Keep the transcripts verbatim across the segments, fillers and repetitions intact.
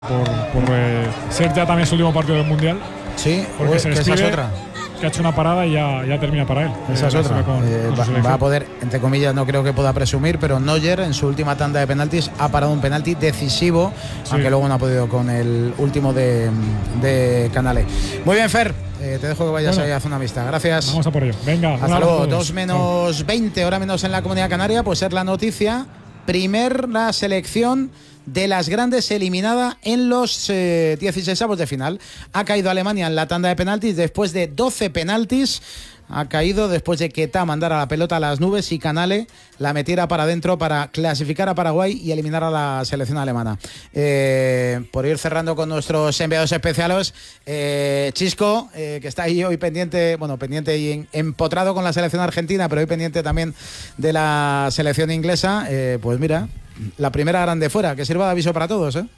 por, por eh, ser ya también su último partido del Mundial. Sí, porque uy, se que esa es otra. Que ha hecho una parada y ya, ya termina para él. Esa es eh, otra. Con, eh, con va, va a poder, entre comillas, no creo que pueda presumir, pero Neuer en su última tanda de penaltis ha parado un penalti decisivo, sí. aunque luego no ha podido con el último de, de Canale. Muy bien, Fer, eh, te dejo que vayas bueno, ahí a hacer una vista. Gracias. Vamos a por ello. Venga, hasta luego. Dos menos veinte, hora menos en la Comunidad Canaria, pues es la noticia. Primera selección de las grandes eliminada en los eh, dieciseisavos de final. Ha caído Alemania en la tanda de penaltis después de doce penaltis. Ha caído después de que Ta mandara la pelota a las nubes y Canale la metiera para adentro para clasificar a Paraguay y eliminar a la selección alemana. Eh, por ir cerrando con nuestros enviados especiales, eh, Chisco, eh, que está ahí hoy pendiente, bueno, pendiente y en, empotrado con la selección argentina, pero hoy pendiente también de la selección inglesa. Eh, pues mira, la primera grande fuera, que sirva de aviso para todos, ¿eh?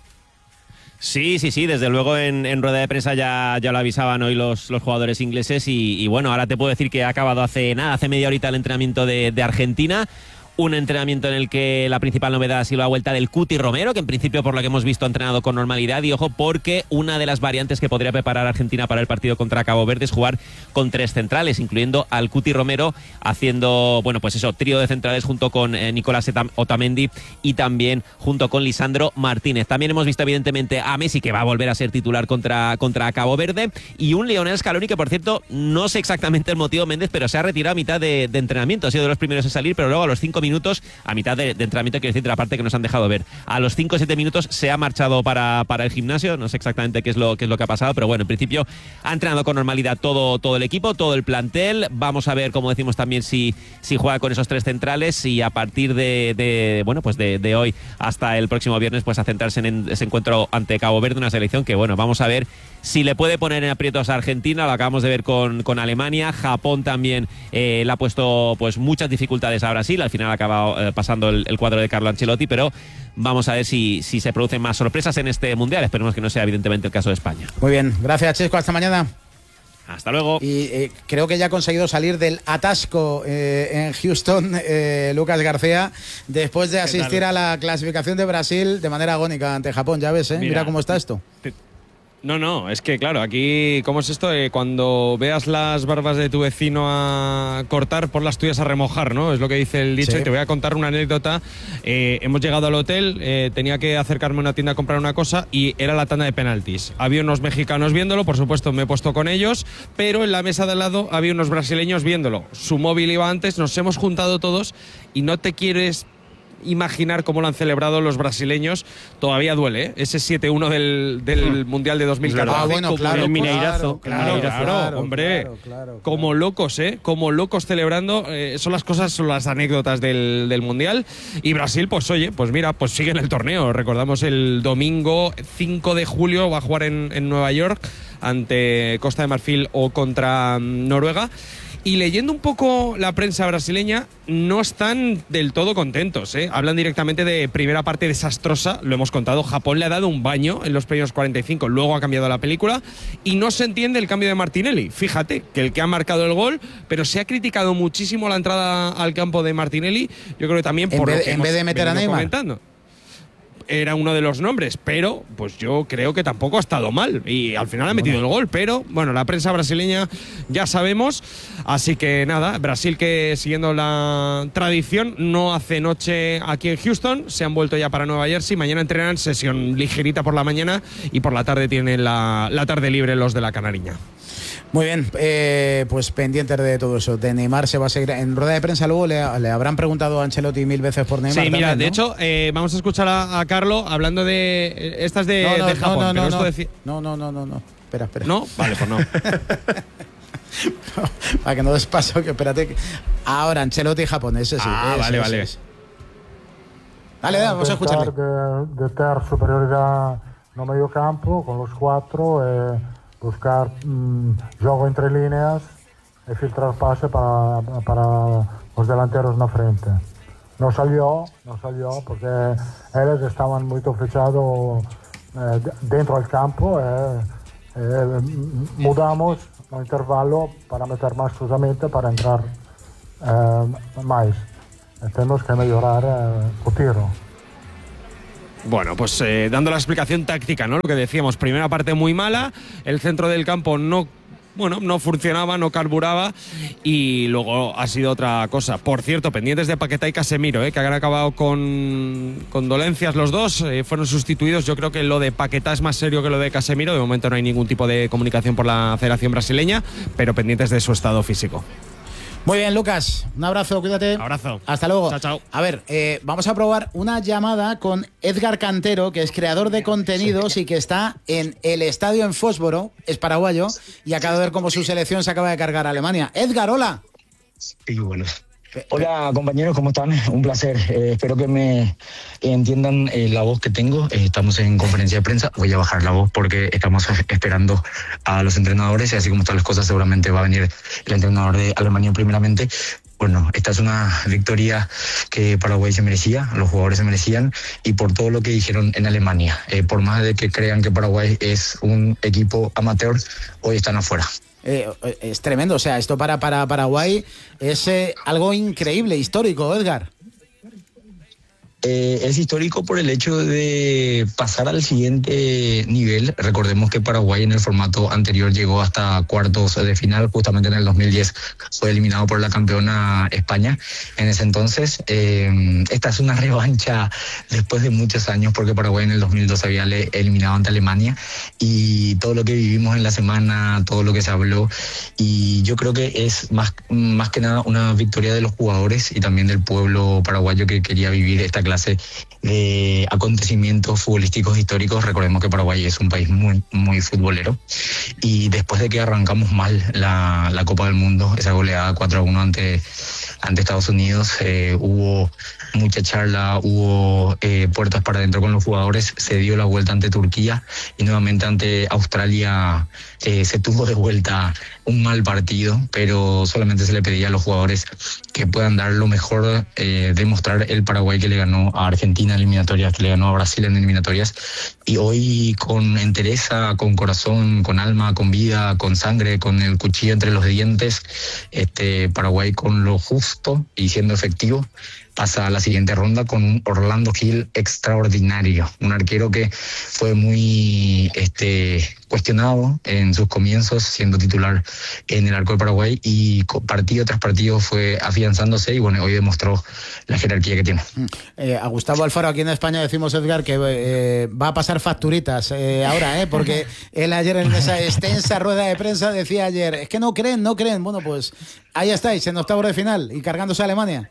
Sí, sí, sí, desde luego en, en rueda de prensa ya, ya lo avisaban hoy los, los jugadores ingleses y, y bueno, ahora te puedo decir que ha acabado hace nada, hace media horita el entrenamiento de, de Argentina. Un entrenamiento en el que la principal novedad ha sido la vuelta del Cuti Romero, que en principio, por lo que hemos visto, ha entrenado con normalidad. Y ojo, porque una de las variantes que podría preparar Argentina para el partido contra Cabo Verde es jugar con tres centrales, incluyendo al Cuti Romero, haciendo, bueno, pues eso, trío de centrales junto con eh, Nicolás Otamendi y también junto con Lisandro Martínez. También hemos visto, evidentemente, a Messi, que va a volver a ser titular contra, contra Cabo Verde, y un Lionel Scaloni que, por cierto, no sé exactamente el motivo, Méndez, pero se ha retirado a mitad de, de entrenamiento. Ha sido de los primeros en salir, pero luego a los cinco minutos, a mitad de, de entrenamiento, quiero decir, de la parte que nos han dejado ver, a los cinco o siete minutos se ha marchado para, para el gimnasio. No sé exactamente qué es lo qué es lo que ha pasado, pero bueno, en principio ha entrenado con normalidad todo, todo el equipo, todo el plantel. Vamos a ver, como decimos también, si, si juega con esos tres centrales y a partir de, de bueno, pues de, de hoy hasta el próximo viernes, pues a centrarse en ese encuentro ante Cabo Verde, una selección que, bueno, vamos a ver si le puede poner en aprietos a Argentina. Lo acabamos de ver con, con Alemania. Japón también eh, le ha puesto pues muchas dificultades a Brasil. Al final ha acabado eh, pasando el, el cuadro de Carlo Ancelotti, pero vamos a ver si, si se producen más sorpresas en este Mundial. Esperemos que no sea evidentemente el caso de España. Muy bien, gracias, Chisco, hasta mañana. Hasta luego. Y eh, creo que ya ha conseguido salir del atasco eh, en Houston, eh, Lucas García, después de asistir a la clasificación de Brasil de manera agónica ante Japón. Ya ves, ¿eh? Mira, Mira cómo está esto. Te... No, no, es que claro, aquí, ¿cómo es esto? Eh, cuando veas las barbas de tu vecino a cortar, por las tuyas a remojar, ¿no? Es lo que dice el dicho. Sí. Y te voy a contar una anécdota. Eh, hemos llegado al hotel, eh, tenía que acercarme a una tienda a comprar una cosa y era la tanda de penaltis. Había unos mexicanos viéndolo, por supuesto me he puesto con ellos, pero en la mesa de al lado había unos brasileños viéndolo. Su móvil iba antes, nos hemos juntado todos y no te quieres imaginar cómo lo han celebrado los brasileños. Todavía duele, ¿eh? Ese siete uno del, del Mundial de dos mil catorce. Ah, bueno, claro, el Mineirazo. Claro, claro, claro, claro, hombre. Claro, claro, como claro. locos, ¿eh? Como locos celebrando. Eh, son las cosas, son las anécdotas del, del Mundial. Y Brasil, pues oye, pues mira, pues sigue en el torneo. Recordamos el domingo cinco de julio va a jugar en, en Nueva York ante Costa de Marfil o contra um, Noruega. Y leyendo un poco la prensa brasileña, no están del todo contentos, ¿eh? Hablan directamente de primera parte desastrosa, lo hemos contado. Japón le ha dado un baño en los primeros cuarenta y cinco, luego ha cambiado la película y no se entiende el cambio de Martinelli. Fíjate, que el que ha marcado el gol, pero se ha criticado muchísimo la entrada al campo de Martinelli. Yo creo que también por en lo vez, que en hemos vez de meter a Neymar. Comentando. Era uno de los nombres, pero pues yo creo que tampoco ha estado mal y al final ha metido bueno. el gol, pero bueno, la prensa brasileña ya sabemos, así que nada, Brasil, que siguiendo la tradición no hace noche aquí en Houston, se han vuelto ya para Nueva Jersey, mañana entrenan, sesión ligerita por la mañana y por la tarde tienen la, la tarde libre los de la Canariña. Muy bien, eh, pues pendientes de todo eso. De Neymar se va a seguir. En rueda de prensa luego le, le habrán preguntado a Ancelotti mil veces por Neymar. Sí, mira, también, ¿no? de hecho, eh, vamos a escuchar a, a Carlo hablando de eh, estas de, no, no, de Japón. No, no, pero no, esto no. Deci... no, no, no, no, no. Espera, espera. ¿No? Vale, pues no. no, para que no des paso, que espérate. Que... Ahora, Ancelotti y Japón, ese sí. Ah, ese, vale, ese, vale. Ese. Dale, dale, vamos a escucharle. De, de tener superioridad no medio campo con los cuatro. Eh... buscar mmm, juego entre líneas y filtrar pase para, para los delanteros na frente. No salió, no salió porque ellos estaban muy fechados eh, dentro del campo. Eh, eh, mudamos el intervalo para meter más solamente para entrar eh, más. Tenemos que mejorar eh, el tiro. Bueno, pues eh, dando la explicación táctica, ¿no? Lo que decíamos, primera parte muy mala, el centro del campo no, bueno, no funcionaba, no carburaba, y luego ha sido otra cosa. Por cierto, pendientes de Paquetá y Casemiro, ¿eh? Que han acabado con, con dolencias los dos, eh, fueron sustituidos. Yo creo que lo de Paquetá es más serio que lo de Casemiro. De momento no hay ningún tipo de comunicación por la Federación Brasileña, pero pendientes de su estado físico. Muy bien, Lucas, un abrazo, cuídate. Abrazo. Hasta luego. Chao, chao. A ver, eh, vamos a probar una llamada con Edgar Cantero, que es creador de contenidos y que está en el estadio en Fósforo, es paraguayo, y acaba de ver cómo su selección se acaba de cargar a Alemania. Edgar, hola. Sí, bueno. Hola compañeros, ¿cómo están? Un placer. Eh, espero que me entiendan eh, la voz que tengo. Eh, estamos en conferencia de prensa. Voy a bajar la voz porque estamos esperando a los entrenadores y así como están las cosas seguramente va a venir el entrenador de Alemania primeramente. Bueno, esta es una victoria que Paraguay se merecía, los jugadores se merecían y por todo lo que dijeron en Alemania. Eh, por más de que crean que Paraguay es un equipo amateur, hoy están afuera. Eh, es tremendo, o sea, esto para, para Paraguay es eh, algo increíble, histórico, Edgar. Eh, es histórico por el hecho de pasar al siguiente nivel. Recordemos que Paraguay en el formato anterior llegó hasta cuartos de final, justamente en el dos mil diez fue eliminado por la campeona España. En ese entonces, eh, esta es una revancha después de muchos años, porque Paraguay en el dos mil dos había eliminado ante Alemania, y todo lo que vivimos en la semana, todo lo que se habló, y yo creo que es más, más que nada una victoria de los jugadores y también del pueblo paraguayo que quería vivir esta clase de acontecimientos futbolísticos históricos. Recordemos que Paraguay es un país muy, muy futbolero, y después de que arrancamos mal la, la Copa del Mundo, esa goleada cuatro a uno ante, ante Estados Unidos, eh, hubo mucha charla, hubo eh, puertas para adentro con los jugadores, se dio la vuelta ante Turquía y nuevamente ante Australia eh, se tuvo de vuelta un mal partido, pero solamente se le pedía a los jugadores que puedan dar lo mejor, eh, demostrar el Paraguay que le ganó a Argentina en eliminatorias, que le ganó a Brasil en eliminatorias, y hoy con entereza, con corazón, con alma, con vida, con sangre, con el cuchillo entre los dientes, este Paraguay con lo justo y siendo efectivo pasa a la siguiente ronda con un Orlando Gil extraordinario, un arquero que fue muy este, cuestionado en sus comienzos siendo titular en el arco de Paraguay, y partido tras partido fue afianzándose y bueno, hoy demostró la jerarquía que tiene. Eh, a Gustavo Alfaro aquí en España decimos, Edgar, que eh, va a pasar facturitas eh, ahora, eh, porque él ayer en esa extensa rueda de prensa decía ayer, es que no creen, no creen. Bueno, pues ahí estáis en octavos de final y cargándose a Alemania.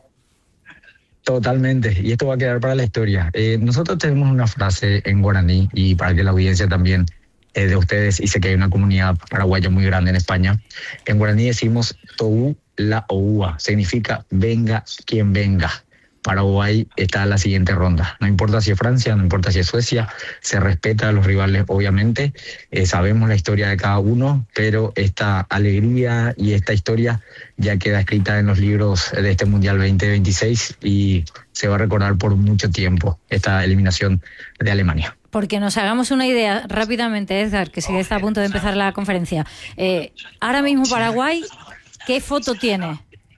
Totalmente, y esto va a quedar para la historia. Eh, nosotros tenemos una frase en guaraní, y para que la audiencia también eh, de ustedes, y sé que hay una comunidad paraguaya muy grande en España, en guaraní decimos Tou la Oua, significa venga quien venga. Paraguay está en la siguiente ronda. No importa si es Francia, no importa si es Suecia, se respeta a los rivales, obviamente. Eh, sabemos la historia de cada uno, pero esta alegría y esta historia ya queda escrita en los libros de este Mundial veinte veintiséis y se va a recordar por mucho tiempo esta eliminación de Alemania. Porque nos hagamos una idea rápidamente, Edgar, que sí está a punto de empezar la conferencia. Eh, ahora mismo Paraguay, ¿qué foto tiene?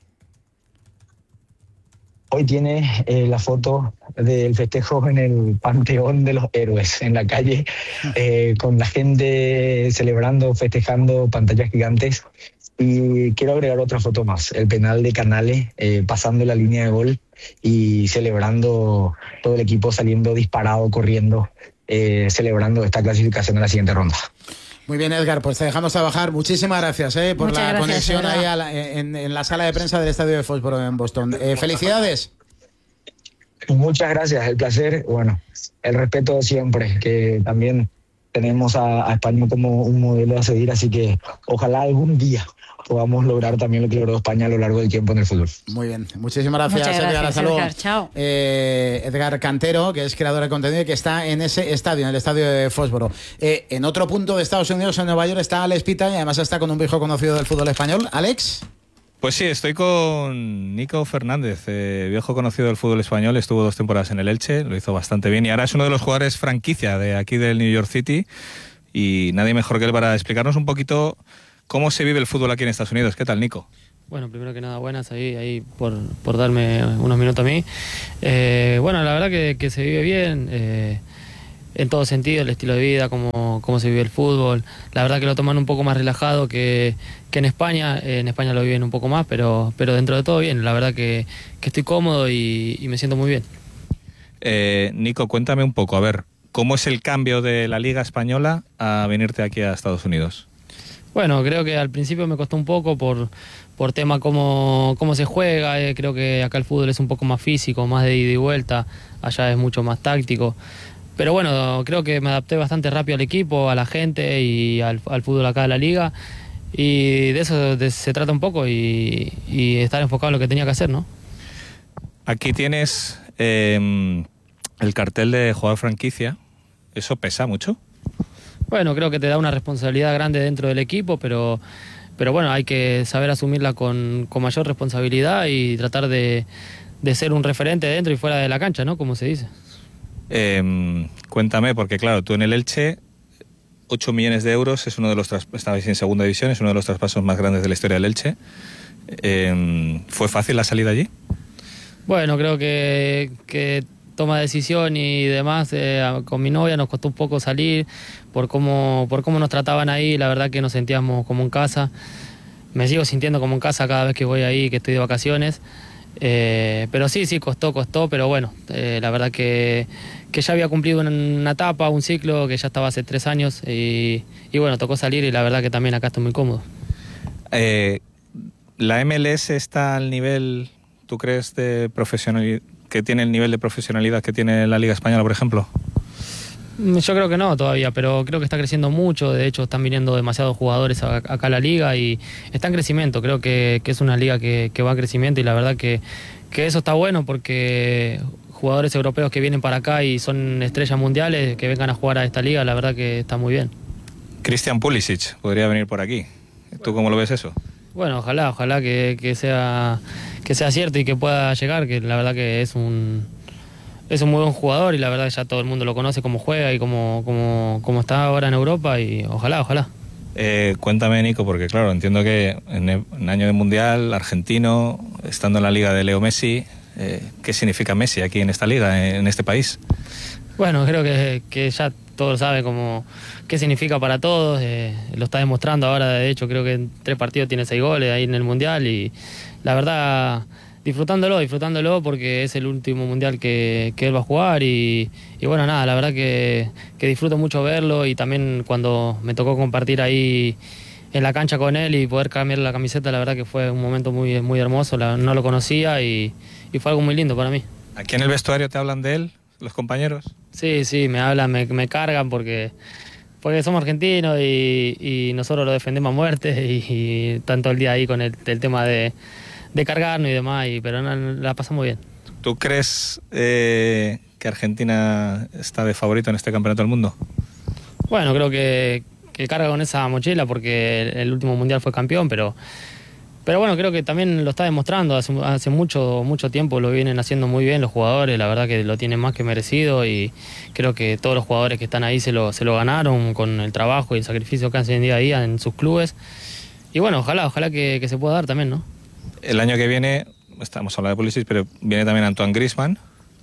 Hoy tiene eh, la foto del festejo en el Panteón de los Héroes, en la calle, eh, con la gente celebrando, festejando, pantallas gigantes. Y quiero agregar otra foto más, el penal de Canales, eh, pasando la línea de gol y celebrando, todo el equipo saliendo disparado, corriendo, eh, celebrando esta clasificación a la siguiente ronda. Muy bien, Edgar, pues te dejamos trabajar. Muchísimas gracias eh, por Muchas la gracias, conexión ahí a la, en, en la sala de prensa del Estadio de Fósforo en Boston. Eh, felicidades. Muchas gracias, el placer, bueno, el respeto siempre, que también tenemos a, a España como un modelo a seguir, así que ojalá algún día podamos lograr también lo que logró España a lo largo del tiempo en el fútbol. Muy bien, muchísimas gracias, Muchas gracias, Edgar. Hasta luego. Edgar, chao. Eh, Edgar Cantero, que es creador de contenido y que está en ese estadio, en el estadio de Fósforo. Eh, en otro punto de Estados Unidos, en Nueva York, está Alex Pita y además está con un viejo conocido del fútbol español. Alex. Pues sí, estoy con Nico Fernández, eh, viejo conocido del fútbol español, estuvo dos temporadas en el Elche, lo hizo bastante bien y ahora es uno de los jugadores franquicia de aquí del New York City y nadie mejor que él para explicarnos un poquito cómo se vive el fútbol aquí en Estados Unidos. ¿Qué tal, Nico? Bueno, primero que nada, buenas ahí, ahí por, por darme unos minutos a mí. Eh, bueno, la verdad que, que se vive bien. Eh, en todo sentido, el estilo de vida, cómo, cómo se vive el fútbol. La verdad que lo toman un poco más relajado que, que en España. En España lo viven un poco más, pero, pero dentro de todo bien. La verdad que, que estoy cómodo y, y me siento muy bien. Eh, Nico, cuéntame un poco, a ver, ¿cómo es el cambio de la Liga Española a venirte aquí a Estados Unidos? Bueno, creo que al principio me costó un poco por, por tema cómo, cómo se juega. Eh, creo que acá el fútbol es un poco más físico, más de ida y vuelta. Allá es mucho más táctico. Pero bueno, creo que me adapté bastante rápido al equipo, a la gente y al, al fútbol acá de la liga. Y de eso de, se trata un poco y, y estar enfocado en lo que tenía que hacer, ¿no? Aquí tienes eh, el cartel de jugador franquicia. ¿Eso pesa mucho? Bueno, creo que te da una responsabilidad grande dentro del equipo, pero, pero bueno, hay que saber asumirla con, con mayor responsabilidad y tratar de, de ser un referente dentro y fuera de la cancha, ¿no? Como se dice. Eh, cuéntame, porque claro, tú en el Elche, ocho millones de euros, es uno de los tras- estabais en segunda división, es uno de los traspasos más grandes de la historia del Elche. Eh, ¿Fue fácil la salida allí? Bueno, creo que, que toma decisión y demás, eh, con mi novia nos costó un poco salir por cómo, por cómo nos trataban ahí. La verdad que nos sentíamos como en casa. Me sigo sintiendo como en casa cada vez que voy ahí, que estoy de vacaciones. Eh, pero sí, sí, costó, costó, pero bueno, eh, la verdad que, que ya había cumplido una, una etapa, un ciclo que ya estaba hace tres años y, y bueno, tocó salir y la verdad que también acá estoy muy cómodo. Eh, ¿La M L S está al nivel, tú crees, de profesionalidad, que tiene el nivel de profesionalidad que tiene la Liga Española, por ejemplo? Yo creo que no todavía, pero creo que está creciendo mucho. De hecho, están viniendo demasiados jugadores a- acá a la liga y está en crecimiento. Creo que, que es una liga que, que va en crecimiento y la verdad que, que eso está bueno porque jugadores europeos que vienen para acá y son estrellas mundiales, que vengan a jugar a esta liga, la verdad que está muy bien. Christian Pulisic podría venir por aquí. ¿Tú cómo lo ves eso? Bueno, ojalá, ojalá que, que sea, que sea cierto y que pueda llegar, que la verdad que es un... Es un muy buen jugador y la verdad ya todo el mundo lo conoce cómo juega y cómo, cómo, cómo está ahora en Europa y ojalá, ojalá. Eh, cuéntame, Nico, porque claro, entiendo que en, el, en año de Mundial, argentino, estando en la liga de Leo Messi, eh, ¿qué significa Messi aquí en esta liga, en este país? Bueno, creo que, que ya todos saben cómo, qué significa para todos, eh, lo está demostrando ahora, de hecho creo que en tres partidos tiene seis goles ahí en el Mundial y la verdad... Disfrutándolo, disfrutándolo porque es el último mundial que, que él va a jugar y, y bueno, nada, la verdad que, que disfruto mucho verlo y también cuando me tocó compartir ahí en la cancha con él y poder cambiar la camiseta, la verdad que fue un momento muy, muy hermoso, la, no lo conocía y, y fue algo muy lindo para mí. ¿Aquí en el vestuario te hablan de él, los compañeros? Sí, sí, me hablan, me, me cargan porque, porque somos argentinos y, y nosotros lo defendemos a muerte y, y tanto el día ahí con el, el tema de... de cargarnos y demás, y, pero no, la pasamos bien. ¿Tú crees eh, que Argentina está de favorito en este campeonato del mundo? Bueno, creo que, que carga con esa mochila porque el, el último mundial fue campeón, pero, pero bueno, creo que también lo está demostrando. Hace, hace mucho, mucho tiempo lo vienen haciendo muy bien los jugadores, la verdad que lo tienen más que merecido y creo que todos los jugadores que están ahí se lo, se lo ganaron con el trabajo y el sacrificio que hacen día a día en sus clubes. Y bueno, ojalá, ojalá que, que se pueda dar también, ¿no? El año que viene, estamos hablando de Pulisic, pero viene también Antoine Griezmann.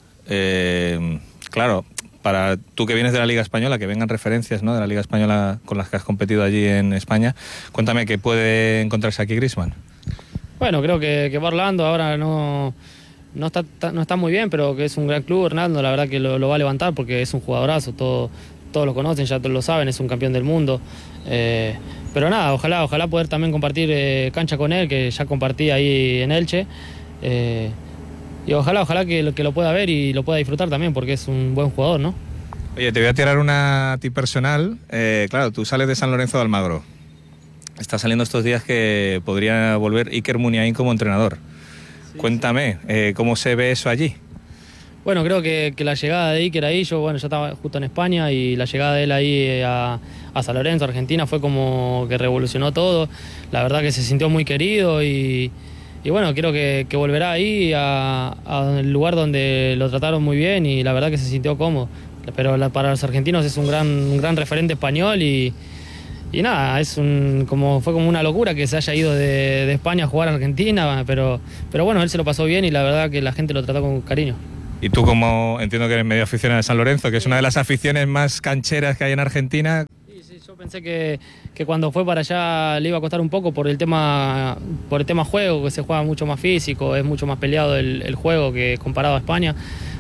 Eh, claro, para tú que vienes de la Liga Española, que vengan referencias, ¿no?, de la Liga Española con las que has competido allí en España, cuéntame qué puede encontrarse aquí Griezmann. Bueno, creo que, que va Orlando ahora no, no, está, no está muy bien, pero que es un gran club. Hernando, la verdad que lo, lo va a levantar porque es un jugadorazo, todo, todos lo conocen, ya todos lo saben, es un campeón del mundo. Eh, pero nada, ojalá, ojalá poder también compartir eh, cancha con él, que ya compartí ahí en Elche. Eh, y ojalá, ojalá que lo, que lo pueda ver y lo pueda disfrutar también, porque es un buen jugador, ¿no? Oye, te voy a tirar una a ti personal. Eh, claro, tú sales de San Lorenzo de Almagro. Está saliendo estos días que podría volver Iker Muniain como entrenador. Sí, Cuéntame, sí. Eh, ¿cómo se ve eso allí? Bueno, creo que, que la llegada de Iker ahí, yo bueno, ya estaba justo en España y la llegada de él ahí a, a San Lorenzo, Argentina, fue como que revolucionó todo. La verdad que se sintió muy querido y, y bueno, creo que, que volverá ahí al lugar donde lo trataron muy bien y la verdad que se sintió cómodo. Pero la, para los argentinos es un gran, un gran referente español y, y nada, es un, como, fue como una locura que se haya ido de, de España a jugar a Argentina, pero, pero bueno, él se lo pasó bien y la verdad que la gente lo trató con cariño. Y tú, como entiendo que eres medio aficionado de San Lorenzo, que es una de las aficiones más cancheras que hay en Argentina. Sí, sí, yo pensé que, que cuando fue para allá le iba a costar un poco por el tema por el tema juego, que se juega mucho más físico, es mucho más peleado el, el juego que comparado a España.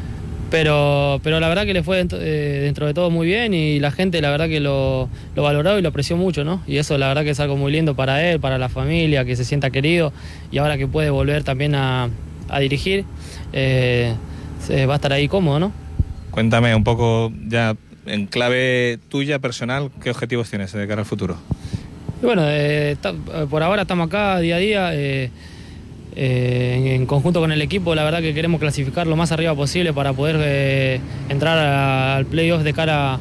Pero, pero la verdad que le fue dentro, eh, dentro de todo muy bien y la gente la verdad que lo, lo valoró y lo apreció mucho, ¿no? Y eso la verdad que es algo muy lindo para él, para la familia, que se sienta querido y ahora que puede volver también a, a dirigir, eh, se va a estar ahí cómodo, ¿no? Cuéntame un poco ya en clave tuya personal, ¿qué objetivos tienes de cara al futuro? Y bueno, eh, ta, por ahora estamos acá día a día, eh, eh, en, en conjunto con el equipo, la verdad que queremos clasificar lo más arriba posible para poder eh, entrar a, al playoff de cara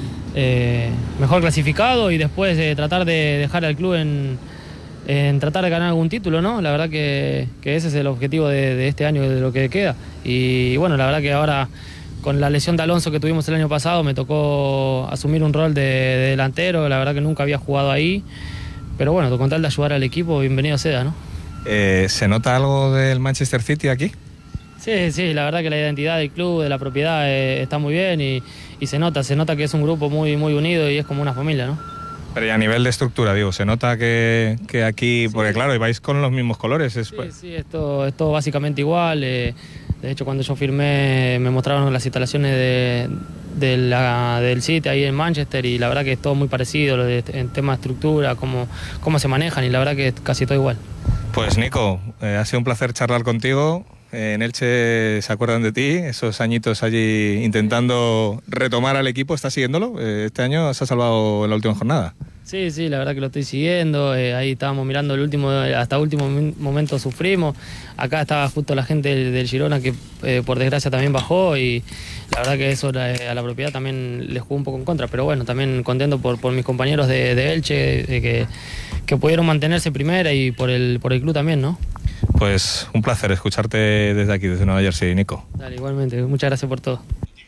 eh, mejor clasificado y después eh, tratar de dejar al club en, en tratar de ganar algún título, ¿no? La verdad que, que ese es el objetivo de, de este año, de lo que queda. Y bueno, la verdad que ahora con la lesión de Alonso que tuvimos el año pasado me tocó asumir un rol de, de delantero, la verdad que nunca había jugado ahí, pero bueno, con tal de ayudar al equipo, bienvenido sea, ¿no? Eh, ¿Se nota algo del Manchester City aquí? Sí, sí, la verdad que la identidad del club, de la propiedad eh, está muy bien y, y se nota, se nota que es un grupo muy, muy unido y es como una familia, ¿no? Pero ya a nivel de estructura, digo, se nota que, que aquí, sí, porque claro, vais con los mismos colores. Es... Sí, sí, esto es todo básicamente igual. Eh, de hecho, cuando yo firmé me mostraron las instalaciones de, de la, del City ahí en Manchester y la verdad que es todo muy parecido lo de, en tema de estructura, cómo, cómo se manejan y la verdad que es casi todo igual. Pues Nico, eh, ha sido un placer charlar contigo. Eh, en Elche se acuerdan de ti, esos añitos allí intentando retomar al equipo. ¿Estás siguiéndolo? Eh, este año se ha salvado en la última jornada. Sí, sí, la verdad que lo estoy siguiendo. Eh, ahí estábamos mirando el último, hasta el último momento sufrimos. Acá estaba justo la gente del, del Girona que eh, por desgracia también bajó y la verdad que eso eh, a la propiedad también les jugó un poco en contra. Pero bueno, también contento por, por mis compañeros de, de Elche de que, que pudieron mantenerse primera y por el, por el club también, ¿no? Pues un placer escucharte desde aquí, desde Nueva Jersey, Nico. Dale, igualmente, muchas gracias por todo.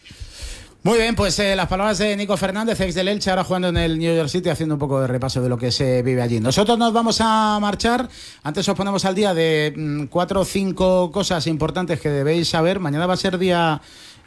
Muy bien, pues eh, las palabras de Nico Fernández, ex del Elche, ahora jugando en el New York City, haciendo un poco de repaso de lo que se vive allí. Nosotros nos vamos a marchar. Antes os ponemos al día de mmm, cuatro o cinco cosas importantes que debéis saber. Mañana va a ser día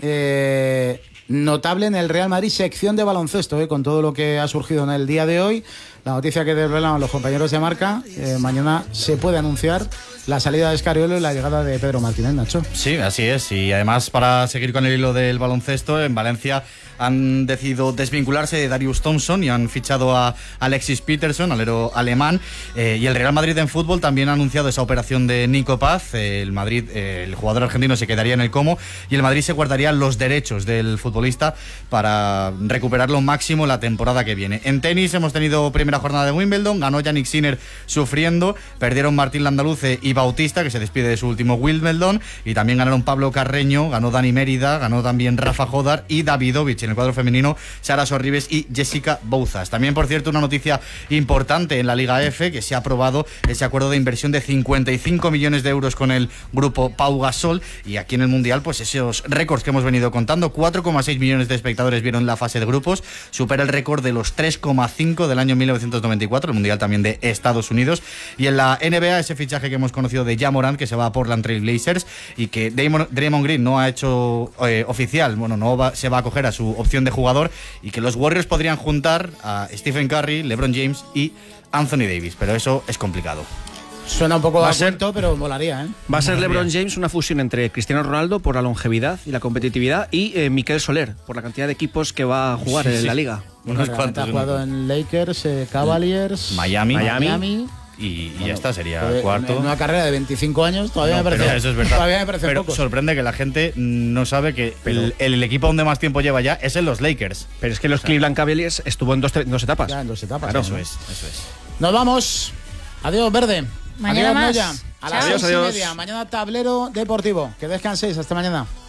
eh, notable en el Real Madrid, sección de baloncesto, eh, con todo lo que ha surgido en el día de hoy. La noticia que desvelan los compañeros de Marca, eh, mañana se puede anunciar la salida de Escariolo y la llegada de Pedro Martínez, Nacho. Sí, así es. Y además, para seguir con el hilo del baloncesto, en Valencia han decidido desvincularse de Darius Thompson y han fichado a Alexis Peterson, alero alemán. Eh, y el Real Madrid en fútbol también ha anunciado esa operación de Nico Paz. Eh, el Madrid, eh, el jugador argentino se quedaría en el Como y el Madrid se guardaría los derechos del futbolista para recuperar lo máximo la temporada que viene. En tenis hemos tenido primera jornada de Wimbledon, ganó Yannick Sinner sufriendo, perdieron Martín Landaluce y Bautista, que se despide de su último Wimbledon, y también ganaron Pablo Carreño, ganó Dani Mérida, ganó también Rafa Jodar y Davidovich en el cuadro femenino, Sara Sorribes y Jessica Bouzas. También, por cierto, una noticia importante en la Liga F, que se ha aprobado ese acuerdo de inversión de cincuenta y cinco millones de euros con el grupo Pau Gasol, y aquí en el Mundial, pues esos récords que hemos venido contando, cuatro coma seis millones de espectadores vieron la fase de grupos, supera el récord de los tres coma cinco del año mil novecientos noventa y cuatro, el Mundial también de Estados Unidos. Y en la N B A, ese fichaje que hemos conocido de Ja Morant, que se va a Portland Trail Blazers, y que Damon, Draymond Green no ha hecho eh, oficial, bueno, no va, se va a acoger a su opción de jugador, y que los Warriors podrían juntar a Stephen Curry, LeBron James y Anthony Davis, pero eso es complicado. Suena un poco va a a ser, cuento, pero molaría, ¿eh? Va a ser Molaría. LeBron James una fusión entre Cristiano Ronaldo por la longevidad y la competitividad y eh, Miquel Soler por la cantidad de equipos que va a jugar sí, en sí. la liga. Unos cuantos. Ha jugado en Lakers, eh, Cavaliers, Miami, Miami, Miami y, y bueno, ya está, sería eh, cuarto. En una carrera de veinticinco años todavía no, me parece. Eso es verdad. Todavía me parece pero poco. Sorprende que la gente no sabe que pero, el, el equipo donde más tiempo lleva ya es en los Lakers. Pero es que los o sea, Cleveland Cavaliers estuvo en dos, en dos etapas. Ya, en dos etapas. Claro, eso es, eso es. Nos vamos. Adiós, Verde. Mañana adiós, más. Noya. A las adiós, seis adiós. y media. Mañana tablero deportivo. Que descanséis. Hasta mañana.